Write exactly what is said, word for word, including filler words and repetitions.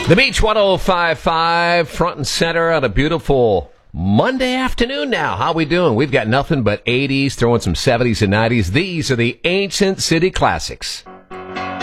The Beach one oh five point five, front and center on a beautiful Monday afternoon now. How we doing? We've got nothing but eighties, throwing some seventies and nineties. These are the Ancient City Classics.